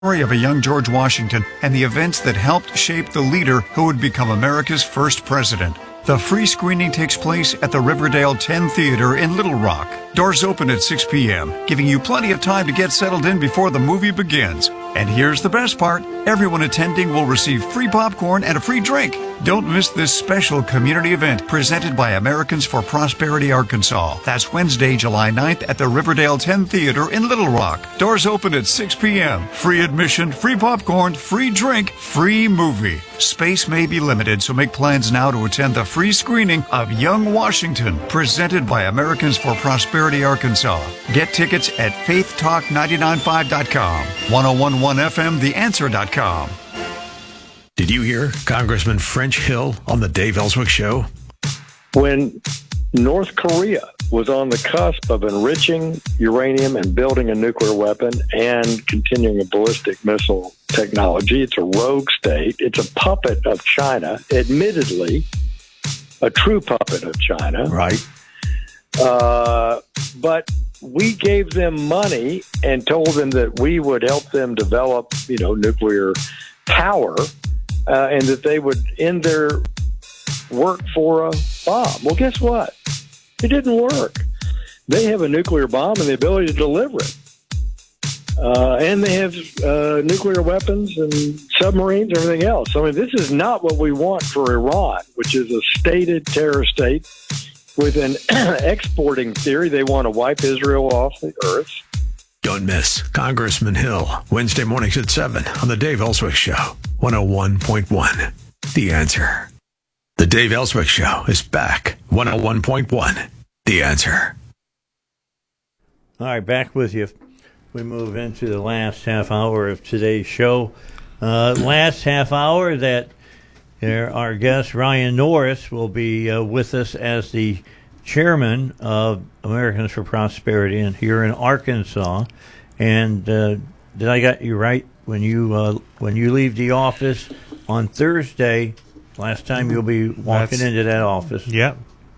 Story of a young George Washington and the events that helped shape the leader who would become America's first president. The free screening takes place at the Riverdale 10 Theater in Little Rock. Doors open at 6 p.m., giving you plenty of time to get settled in before the movie begins. And here's the best part. Everyone attending will receive free popcorn and a free drink. Don't miss this special community event presented by Americans for Prosperity Arkansas. That's Wednesday, July 9th at the Riverdale 10 Theater in Little Rock. Doors open at 6 p.m. Free admission, free popcorn, free drink, free movie. Space may be limited, so make plans now to attend the free screening of Young Washington, presented by Americans for Prosperity Arkansas. Get tickets at faithtalk995.com, 1011 FM, theanswer.com. Did you hear Congressman French Hill on the Dave Ellswick Show? When North Korea was on the cusp of enriching uranium and building a nuclear weapon and continuing a ballistic missile technology, it's a rogue state. It's a puppet of China, admittedly, a true puppet of China. Right. But we gave them money and told them that we would help them develop, nuclear power, and that they would end their work for a bomb. Well, guess what? It didn't work. They have a nuclear bomb and the ability to deliver it. And they have nuclear weapons and submarines and everything else. I mean, this is not what we want for Iran, which is a stated terror state with an exporting theory. They want to wipe Israel off the earth. Don't miss Congressman Hill, Wednesday mornings at 7 on the Dave Ellswick Show, 101.1. The Answer. The Dave Ellswick Show is back, 101.1. The Answer. All right, back with you. We move into the last half hour of today's show. Last half hour that our guest, Ryan Norris, will be with us as the chairman of Americans for Prosperity and here in Arkansas. And did I got you right? When you leave the office on Thursday, last time you'll be walking into that office. Yep.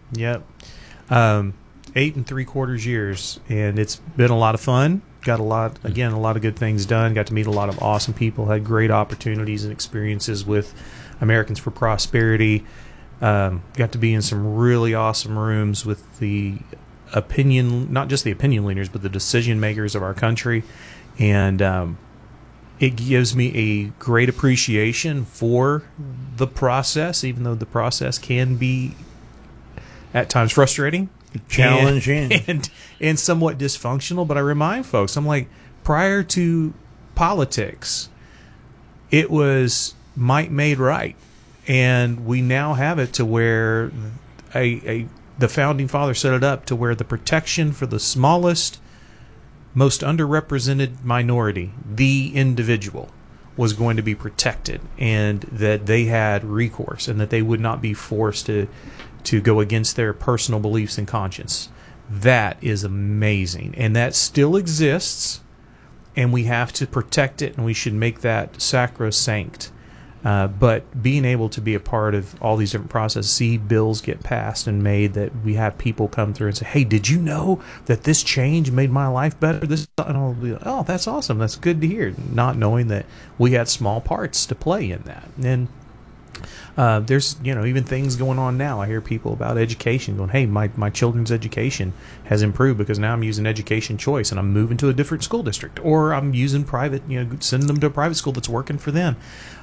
8 3/4 years, and it's been a lot of fun. Got a lot of good things done. Got to meet a lot of awesome people. Had great opportunities and experiences with Americans for Prosperity. Got to be in some really awesome rooms with the not just the opinion leaders, but the decision makers of our country. And it gives me a great appreciation for the process, even though the process can be at times frustrating, challenging, and somewhat dysfunctional. But I remind folks, I'm like, prior to politics, it was might made right. And we now have it to where the founding father set it up to where the protection for the smallest, most underrepresented minority, the individual, was going to be protected, and that they had recourse, and that they would not be forced to go against their personal beliefs and conscience. That is amazing, and that still exists, and we have to protect it, and we should make that sacrosanct. But being able to be a part of all these different processes, see bills get passed and made, that we have people come through and say, hey, did you know that this change made my life better? And I'll be like, oh, that's awesome. That's good to hear. Not knowing that we had small parts to play in that. And there's, even things going on now. I hear people about education going, hey, my children's education has improved because now I'm using education choice and I'm moving to a different school district, or I'm using private, sending them to a private school that's working for them.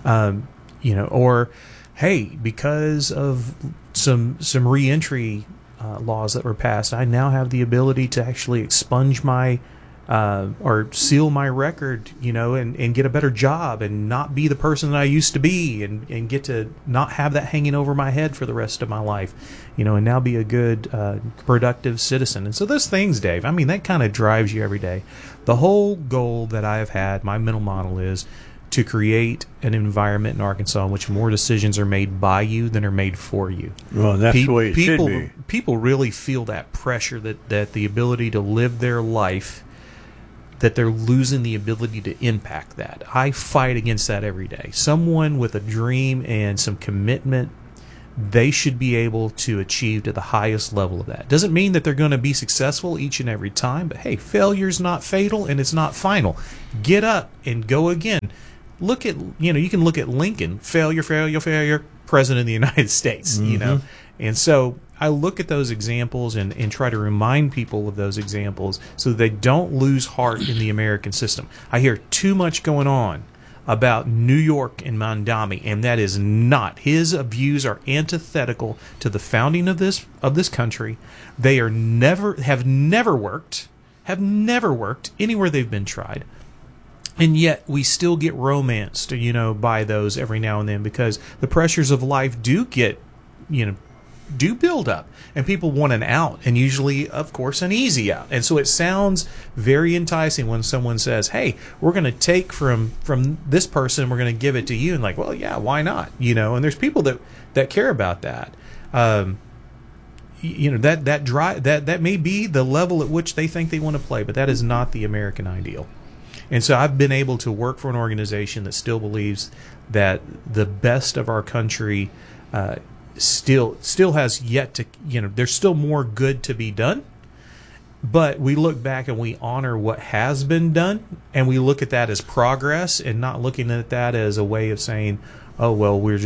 Or, hey, because of some reentry laws that were passed, I now have the ability to actually expunge my or seal my record, and get a better job and not be the person that I used to be, and get to not have that hanging over my head for the rest of my life, and now be a good, productive citizen. And so those things, Dave, that kind of drives you every day. The whole goal that I have had, my mental model is to create an environment in Arkansas in which more decisions are made by you than are made for you. Well, that's the way it should be. People really feel that pressure that the ability to live their life, that they're losing the ability to impact that. I fight against that every day. Someone with a dream and some commitment they should be able to achieve to the highest level of that. Doesn't mean that they're going to be successful each and every time, but hey, failure's not fatal and it's not final. Get up and go again. Look at, you can look at Lincoln, failure, president of the United States, And so I look at those examples and try to remind people of those examples so that they don't lose heart in the American system. I hear too much going on about New York and Mamdani, and that is not. His views are antithetical to the founding of this country. They have never worked anywhere they've been tried. And yet we still get romanced, by those every now and then, because the pressures of life do build up, and people want an out, and usually, of course, an easy out. And so it sounds very enticing when someone says, hey, we're going to take from this person, we're going to give it to you, and like, well, yeah, why not? And there's people that care about that. That may be the level at which they think they want to play, but that is not the American ideal. And so I've been able to work for an organization that still believes that the best of our country still has yet to, there's still more good to be done. But we look back and we honor what has been done, and we look at that as progress, and not looking at that as a way of saying, oh, well, we're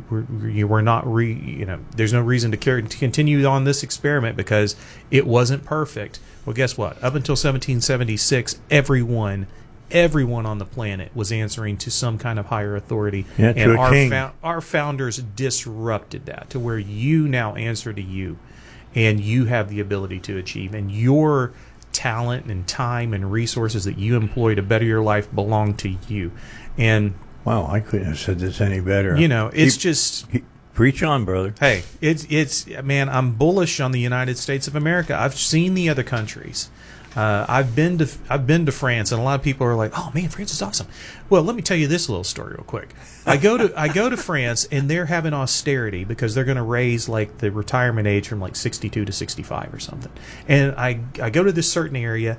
not there's no reason to continue on this experiment because it wasn't perfect. Well, guess what? Up until 1776, everyone on the planet was answering to some kind of higher authority, and our founders disrupted that to where you now answer to you, and you have the ability to achieve, and your talent and time and resources that you employ to better your life belong to you. And wow, I couldn't have said this any better. It's preach on, brother. Hey, it's man, I'm bullish on the United States of America. I've seen the other countries. I've been to France, and a lot of people are like, "Oh man, France is awesome." Well, let me tell you this little story real quick. I go to France, and they're having austerity because they're going to raise like the retirement age from like 62 to 65 or something. And I go to this certain area,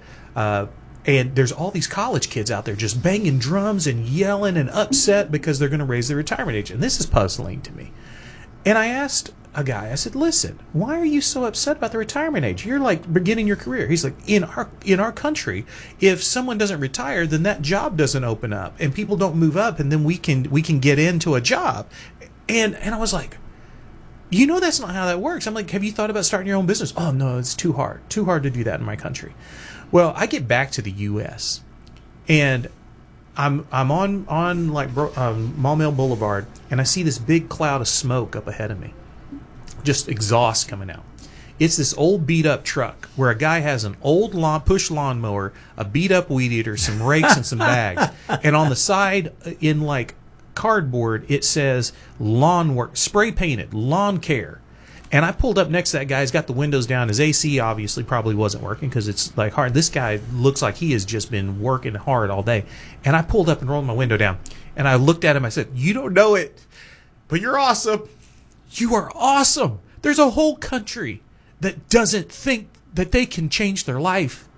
and there's all these college kids out there just banging drums and yelling and upset because they're going to raise their retirement age, and this is puzzling to me. And I asked a guy, I said, listen, why are you so upset about the retirement age? You're like beginning your career. He's like, in our country, if someone doesn't retire, then that job doesn't open up and people don't move up, and then we can get into a job. And I was like, that's not how that works. I'm like, have you thought about starting your own business? Oh no, it's too hard to do that in my country. Well, I get back to the U.S. and I'm on like Maumelle Boulevard, and I see this big cloud of smoke up ahead of me. Just exhaust coming out. It's this old beat up truck where a guy has an old push lawnmower, a beat up weed eater, some rakes, and some bags. And on the side, in like cardboard, it says lawn work, spray painted, lawn care. And I pulled up next to that guy. He's got the windows down. His AC obviously probably wasn't working because it's like hard. This guy looks like he has just been working hard all day. And I pulled up and rolled my window down. And I looked at him. I said, you don't know it, but you're awesome. You are awesome. There's a whole country that doesn't think that they can change their life.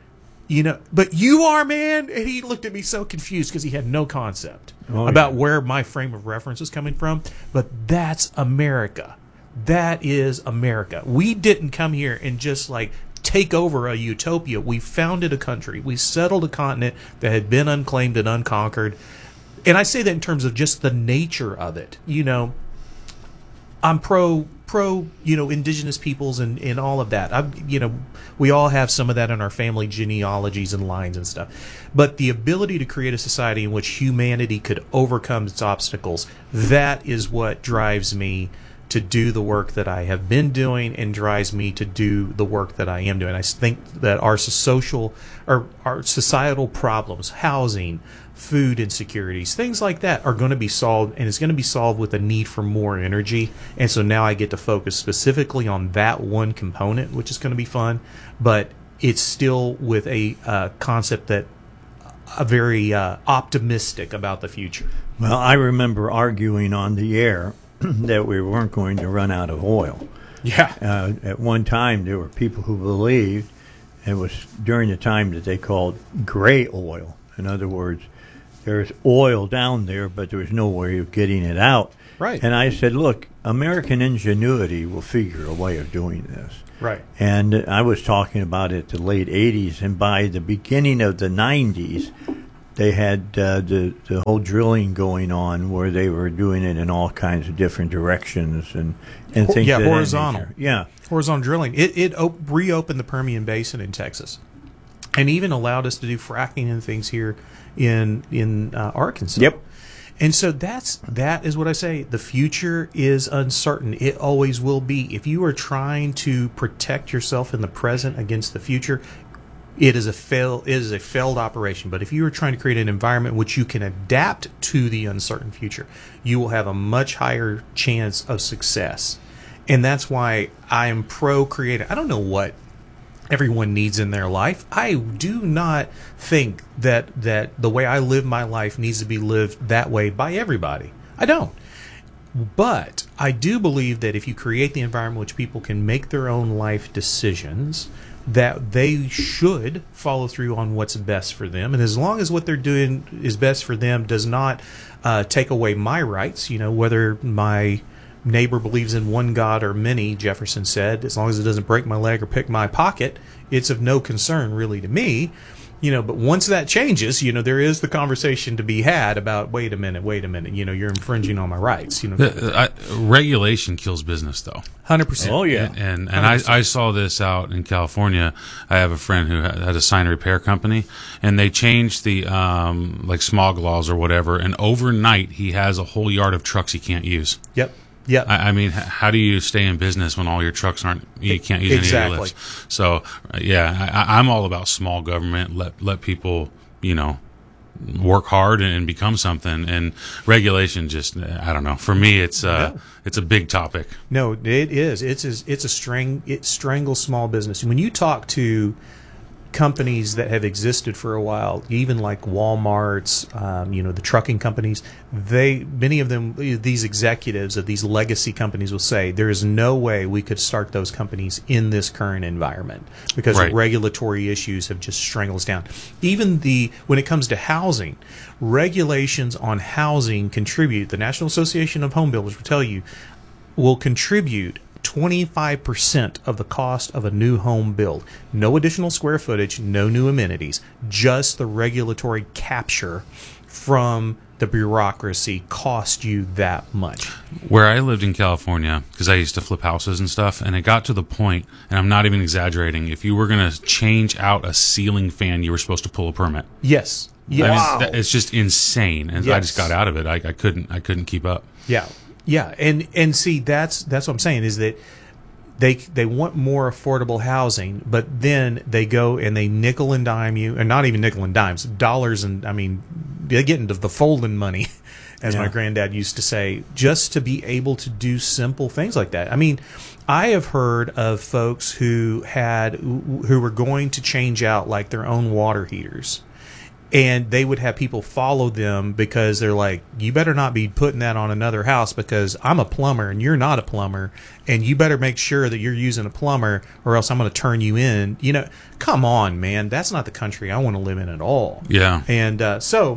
But you are, man. And he looked at me so confused because he had no concept about where my frame of reference was coming from. But that's America. That is America. We didn't come here and just like take over a utopia. We founded a country. We settled a continent that had been unclaimed and unconquered. And I say that in terms of just the nature of it. I'm pro indigenous peoples and all of that. We all have some of that in our family genealogies and lines and stuff. But the ability to create a society in which humanity could overcome its obstacles, that is what drives me to do the work that I have been doing and drives me to do the work that I am doing. I think that our societal problems, housing, food insecurities, things like that are going to be solved, and it's going to be solved with a need for more energy. And so now I get to focus specifically on that one component, which is going to be fun, but it's still with a concept that very optimistic about the future. Well, I remember arguing on the air that we weren't going to run out of oil. Yeah. At one time, there were people who believed it was during the time that they called gray oil. In other words, there's oil down there, but there's no way of getting it out. Right. And I said, look, American ingenuity will figure a way of doing this. Right. And I was talking about it the late 80s, and by the beginning of the 90s, they had the whole drilling going on where they were doing it in all kinds of different directions and things. Yeah, of that horizontal. nature. Yeah. Horizontal drilling. It reopened the Permian Basin in Texas, and even allowed us to do fracking and things here in Arkansas. Yep. And so that is what I say. The future is uncertain. It always will be. If you are trying to protect yourself in the present against the future, it is a failed operation. But if you are trying to create an environment in which you can adapt to the uncertain future, you will have a much higher chance of success. And that's why I am pro-creative. I don't know what everyone needs in their life. I do not think that the way I live my life needs to be lived that way by everybody. I don't. But I do believe that if you create the environment in which people can make their own life decisions, that they should follow through on what's best for them. And as long as what they're doing is best for them does not take away my rights, whether my neighbor believes in one God or many, Jefferson said, as long as it doesn't break my leg or pick my pocket, it's of no concern really to me. But once that changes, there is the conversation to be had about, wait a minute, you're infringing on my rights. Regulation kills business, though. 100%. Oh, yeah. And I saw this out in California. I have a friend who had a sign repair company, and they changed the like smog laws or whatever, and overnight he has a whole yard of trucks he can't use. Yep. Yeah, I mean, how do you stay in business when all your trucks you can't use any of your lifts? So, I'm all about small government. Let people, work hard and become something. And regulation, just I don't know. For me, it's a big topic. No, it is. It strangles small business. When you talk to companies that have existed for a while, even like Walmart's, the trucking companies, many of them, these executives of these legacy companies will say there is no way we could start those companies in this current environment because Right. regulatory issues have just strangled us down. Even when it comes to housing, regulations on housing contribute. The National Association of Home Builders will contribute 25% of the cost of a new home build. No additional square footage, no new amenities, just the regulatory capture from the bureaucracy cost you that much. Where I lived in California, because I used to flip houses and stuff, and it got to the point, and I'm not even exaggerating, if you were going to change out a ceiling fan, you were supposed to pull a permit. Yes. I mean, it's just insane, and I Yes. just got out of it. I couldn't keep up. Yeah. Yeah, and see that's what I'm saying is that they want more affordable housing, but then they go and they nickel and dime you, and not even nickel and dimes, dollars, and I mean they get into the folding money, as my granddad used to say, just to be able to do simple things like that. I mean, I have heard of folks who were going to change out like their own water heaters. And they would have people follow them because they're like, you better not be putting that on another house because I'm a plumber and you're not a plumber. And you better make sure that you're using a plumber or else I'm going to turn you in. Come on, man. That's not the country I want to live in at all. Yeah. And so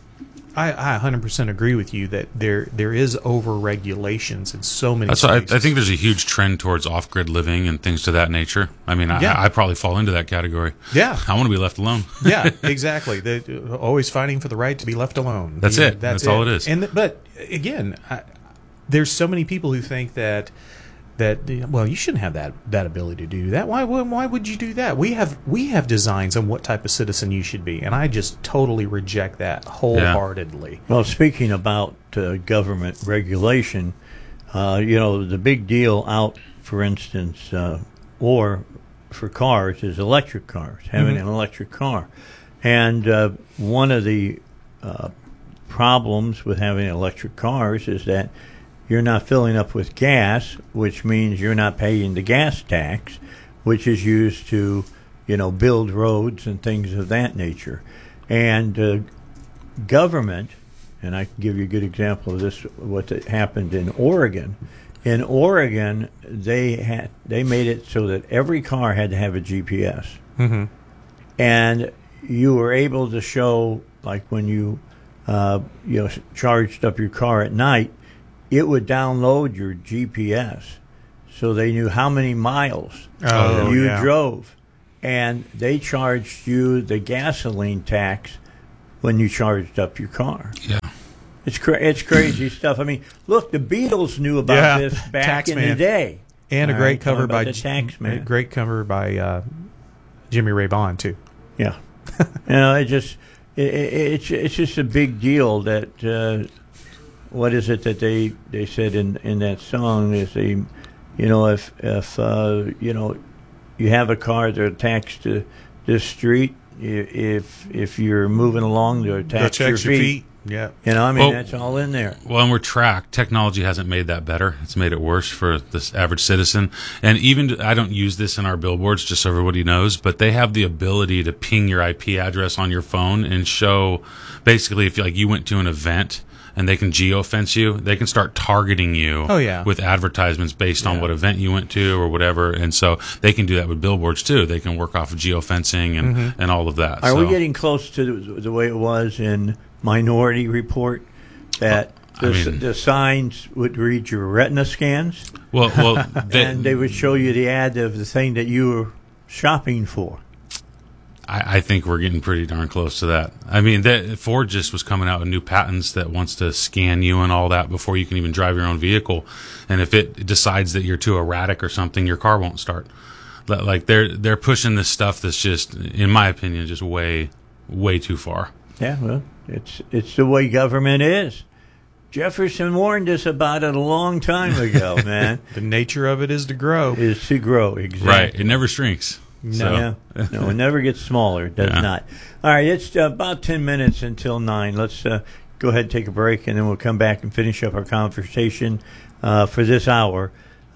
I 100% agree with you that there is over-regulations in so many That's why places. I think there's a huge trend towards off-grid living and things to that nature. I mean, I probably fall into that category. Yeah. I want to be left alone. Yeah, exactly. They're always fighting for the right to be left alone. That's it. That's all it is. But again, there's so many people who think that you shouldn't have that ability to do that. Why would you do that? We have designs on what type of citizen you should be, and I just totally reject that wholeheartedly. Well, speaking about government regulation, the big deal out, for instance, or for cars is electric cars, having an electric car. And one of the problems with having electric cars is that you're not filling up with gas, which means you're not paying the gas tax, which is used to, build roads and things of that nature. And government, and I can give you a good example of this, what happened in Oregon. In Oregon, they made it so that every car had to have a GPS. Mm-hmm. And you were able to show, like when you charged up your car at night, it would download your GPS, so they knew how many miles you drove, and they charged you the gasoline tax when you charged up your car. Yeah. It's crazy stuff. I mean, look, the Beatles knew about this back in the day. And a great cover by Jimmy Ray Vaughan too. Yeah. It's just a big deal that what is it that they said in that song is if you have a car that attacks to this street, if you're moving along, they'll attach your feet. Yeah. That's all in there. Well, and we're tracked. Technology hasn't made that better. It's made it worse for this average citizen. And even, I don't use this in our billboards, just so everybody knows, but they have the ability to ping your IP address on your phone and show, basically, if you went to an event and they can geofence you, they can start targeting you with advertisements based on what event you went to or whatever. And so they can do that with billboards too. They can work off of geofencing and all of that. Are we getting close to the way it was in Minority Report, that the signs would read your retina scans? Well, and they would show you the ad of the thing that you were shopping for. I think we're getting pretty darn close to that. I mean, Ford just was coming out with new patents that wants to scan you and all that before you can even drive your own vehicle. And if it decides that you're too erratic or something, your car won't start. Like they're pushing this stuff that's just, in my opinion, just way, way too far. Yeah, well, it's the way government is. Jefferson warned us about it a long time ago, man. The nature of it is to grow. Exactly. Right. It never shrinks. No, it never gets smaller. It does not. All right, it's about 10 minutes until 9. Let's go ahead and take a break, and then we'll come back and finish up our conversation for this hour.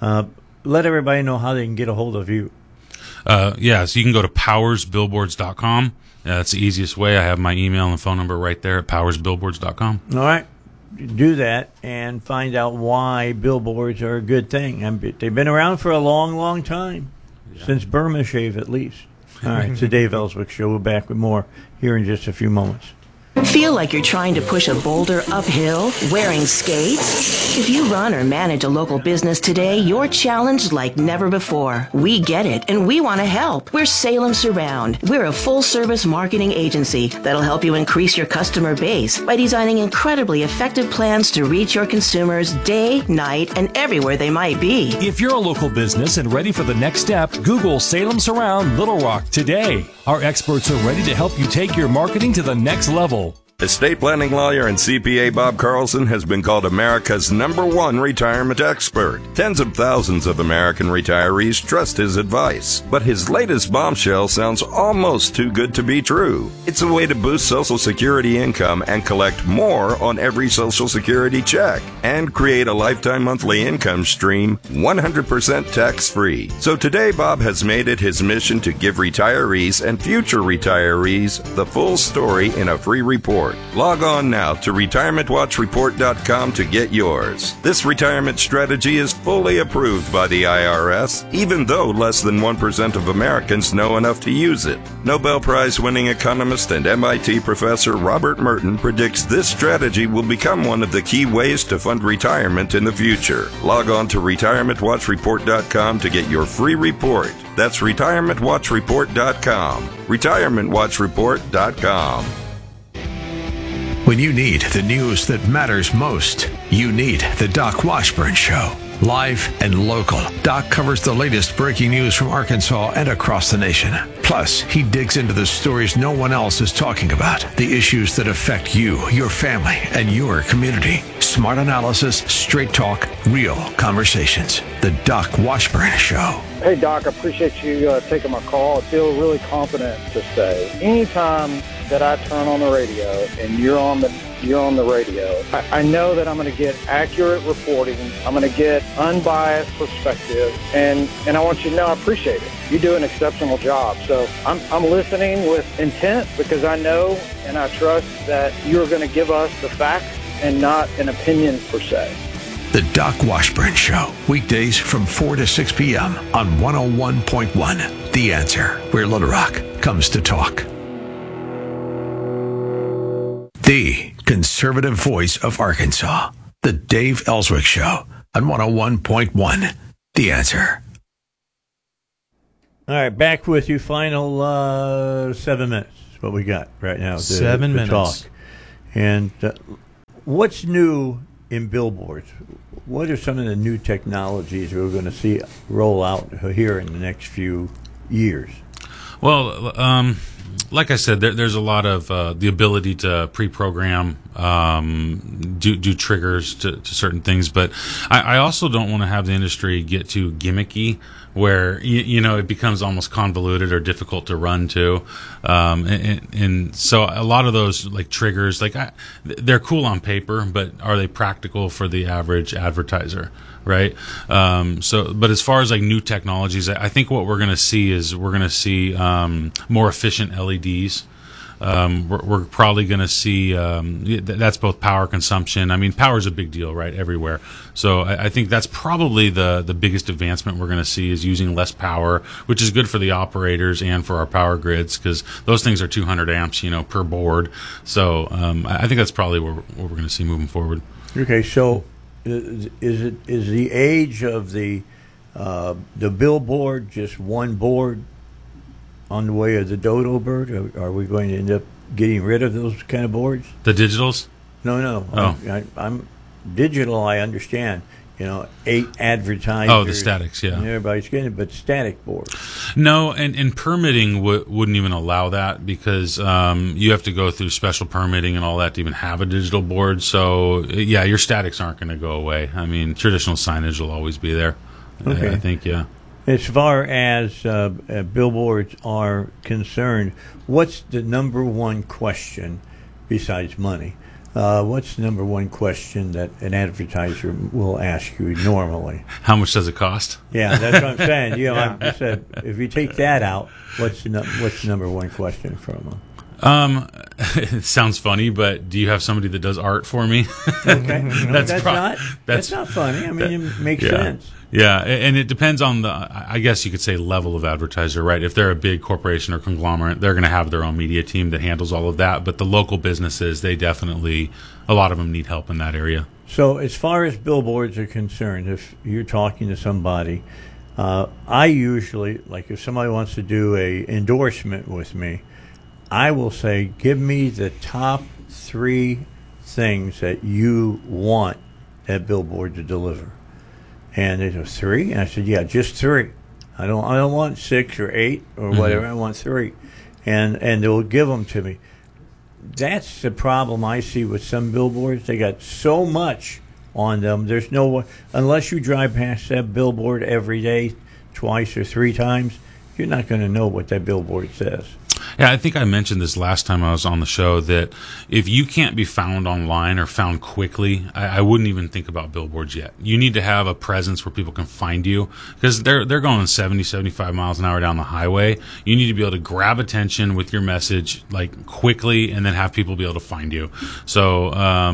Let everybody know how they can get a hold of you. So you can go to powersbillboards.com. That's the easiest way. I have my email and phone number right there at powersbillboards.com. All right. Do that and find out why billboards are a good thing. They've been around for a long, long time. Since Burma Shave, at least. All right, it's the Dave Ellswick Show. We're back with more here in just a few moments. Feel like you're trying to push a boulder uphill wearing skates? If you run or manage a local business today, you're challenged like never before. We get it, and we want to help. We're Salem Surround. We're a full-service marketing agency that'll help you increase your customer base by designing incredibly effective plans to reach your consumers day, night, and everywhere they might be. If you're a local business and ready for the next step, Google Salem Surround Little Rock today. Our experts are ready to help you take your marketing to the next level. Estate planning lawyer and CPA Bob Carlson has been called America's #1 retirement expert. Tens of thousands of American retirees trust his advice. But his latest bombshell sounds almost too good to be true. It's a way to boost Social Security income and collect more on every Social Security check and create a lifetime monthly income stream 100% tax-free. So today, Bob has made it his mission to give retirees and future retirees the full story in a free report. Log on now to retirementwatchreport.com to get yours. This retirement strategy is fully approved by the IRS, even though less than 1% of Americans know enough to use it. Nobel Prize-winning economist and MIT professor Robert Merton predicts this strategy will become one of the key ways to fund retirement in the future. Log on to retirementwatchreport.com to get your free report. That's retirementwatchreport.com. retirementwatchreport.com. When you need the news that matters most, you need the Doc Washburn Show. Live and local, Doc covers the latest breaking news from Arkansas and across the nation. Plus, he digs into the stories no one else is talking about, the issues that affect you, your family, and your community. Smart analysis, straight talk, real conversations. The Doc Washburn Show. Hey, Doc, I appreciate you taking my call. I feel really confident to say anytime that I turn on the radio and you're on the radio, I know that I'm going to get accurate reporting. I'm going to get unbiased perspective, and I want you to know I appreciate it. You do an exceptional job. So I'm listening with intent because I know and I trust that you're going to give us the facts and not an opinion per se. The Doc Washburn Show, weekdays from 4 to 6 p.m. on 101.1. The Answer, where Little Rock comes to talk. The conservative voice of Arkansas. The Dave Ellswick Show on 101.1. The Answer. All right, back with you. Final 7 minutes. What we got right now? 7 minutes. Talk. And what's new in billboards? What are some of the new technologies we're going to see roll out here in the next few years? Well, like I said, there's a lot of the ability to pre-program, do triggers to certain things, but I also don't want to have the industry get too gimmicky, where it becomes almost convoluted or difficult to run to, and so a lot of those like triggers, they're cool on paper, but are they practical for the average advertiser? Right. But as far as like new technologies, I think what we're going to see is more efficient LEDs. We're probably going to see that's both power consumption. I mean, power is a big deal, right, everywhere. So I think that's probably the biggest advancement we're going to see is using less power, which is good for the operators and for our power grids, because those things are 200 amps, per board. So I think that's probably what we're going to see moving forward. Okay, so. Is the age of the billboard just one board on the way of the dodo bird? Are we going to end up getting rid of those kind of boards? The digitals? No. Oh. I'm digital. I understand. 8 advertisers. Oh, the statics, yeah. And everybody's getting it, but static boards. No, and permitting wouldn't even allow that, because you have to go through special permitting and all that to even have a digital board. So, yeah, your statics aren't going to go away. I mean, traditional signage will always be there. Okay. I think, yeah. As far as billboards are concerned, what's the number one question besides money? What's the number one question that an advertiser will ask you normally? How much does it cost? Yeah, that's what I'm saying. I said, if you take that out, what's the number one question from them? It sounds funny, but do you have somebody that does art for me? Okay, that's not funny. I mean, it makes sense. Yeah, and it depends on I guess you could say, level of advertiser, right? If they're a big corporation or conglomerate, they're going to have their own media team that handles all of that. But the local businesses, they definitely, a lot of them need help in that area. So as far as billboards are concerned, if you're talking to somebody, I usually, like if somebody wants to do a endorsement with me, I will say, give me the top 3 things that you want that billboard to deliver. And they go, 3? And I said, yeah, just 3. I don't want 6 or 8 or whatever. I want 3. And they'll give them to me. That's the problem I see with some billboards. They got so much on them. There's no, unless you drive past that billboard every day, twice or 3 times, you're not going to know what that billboard says. Yeah, I think I mentioned this last time I was on the show, that if you can't be found online or found quickly, I wouldn't even think about billboards yet. You need to have a presence where people can find you, because they're going 70, 75 miles an hour down the highway. You need to be able to grab attention with your message like quickly, and then have people be able to find you. So,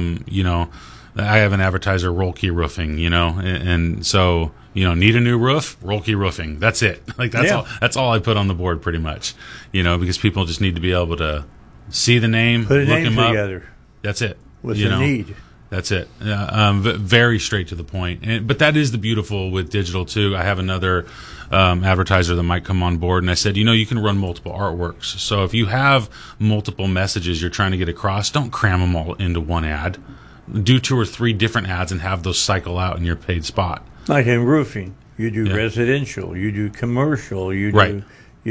I have an advertiser, Rollkey Roofing, and so, need a new roof? Rollkey Roofing. That's it. That's all I put on the board pretty much, because people just need to be able to see the name, put a look name him together. up. That's it. With the need. That's it. Very straight to the point. But that is the beautiful with digital too. I have another advertiser that might come on board, and I said, you can run multiple artworks. So if you have multiple messages you're trying to get across, don't cram them all into one ad. Do 2 or 3 different ads and have those cycle out in your paid spot. Like in roofing, you do residential, you do commercial, you do,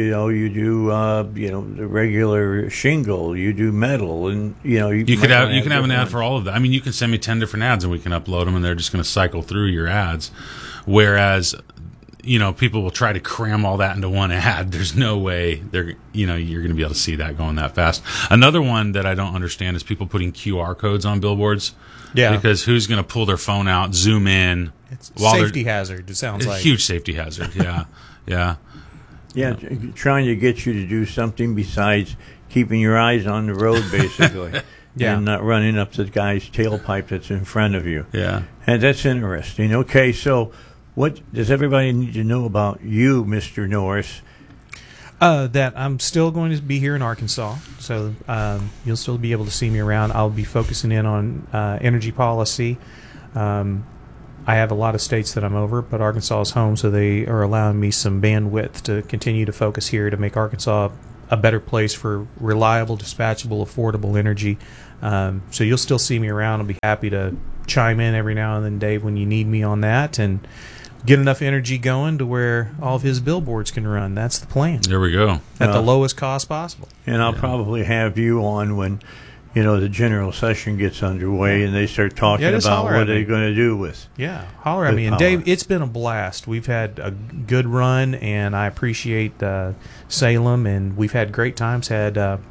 the regular shingle, you do metal, and you can have an ad for all of that. I mean, you can send me 10 different ads and we can upload them, and they're just going to cycle through your ads. Whereas, people will try to cram all that into one ad. There's no way you're going to be able to see that going that fast. Another one that I don't understand is people putting QR codes on billboards. Yeah. Because who's going to pull their phone out, zoom in? It's a safety hazard, it sounds like. It's a huge safety hazard, yeah. Yeah, trying to get you to do something besides keeping your eyes on the road, basically. And not running up the guy's tailpipe that's in front of you. Yeah. And that's interesting. Okay, so what does everybody need to know about you, Mr. Norris? That I'm still going to be here in Arkansas, so you'll still be able to see me around. I'll be focusing in on energy policy. I have a lot of states that I'm over, but Arkansas is home, so they are allowing me some bandwidth to continue to focus here to make Arkansas a better place for reliable, dispatchable, affordable energy. So you'll still see me around. I'll be happy to chime in every now and then, Dave, when you need me on that, and get enough energy going to where all of his billboards can run. That's the plan. There we go. At the lowest cost possible. And I'll probably have you on when, the general session gets underway and they start talking about what they're going to do with. Yeah, holler at me. And Dave, it's been a blast. We've had a good run, and I appreciate Salem, and we've had great times. Had our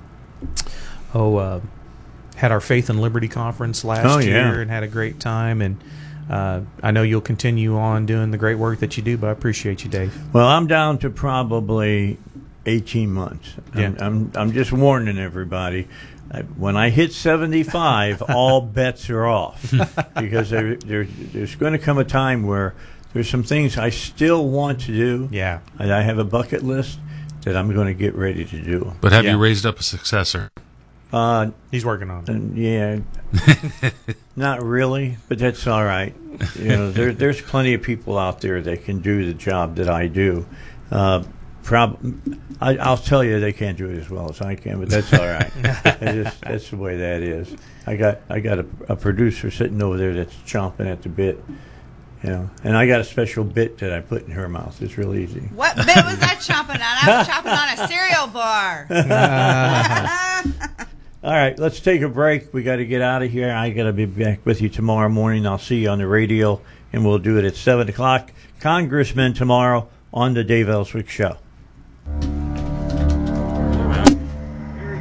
Faith and Liberty conference last year and had a great time. And I know you'll continue on doing the great work that you do, but I appreciate you, Dave. Well, I'm down to probably 18 months. Yeah. I'm just warning everybody. When I hit 75, all bets are off, because there's going to come a time where there's some things I still want to do. Yeah. And I have a bucket list that I'm going to get ready to do. But have you raised up a successor? He's working on it. Yeah, not really, but that's all right. There's plenty of people out there that can do the job that I do. I'll tell you, they can't do it as well as I can, but that's all right. That's the way that is. I got a producer sitting over there that's chomping at the bit. And I got a special bit that I put in her mouth. It's real easy. What bit was that chomping on? I was chomping on a cereal bar. All right, let's take a break. We got to get out of here. I got to be back with you tomorrow morning. I'll see you on the radio, and we'll do it at 7 o'clock. Congressman tomorrow on the Dave Ellswick Show.